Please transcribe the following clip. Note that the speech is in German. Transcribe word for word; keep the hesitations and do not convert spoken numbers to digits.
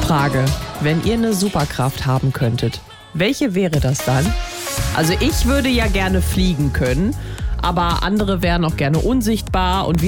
Frage, wenn ihr eine Superkraft haben könntet, welche wäre das dann? Also ich würde ja gerne fliegen können, aber andere wären auch gerne unsichtbar und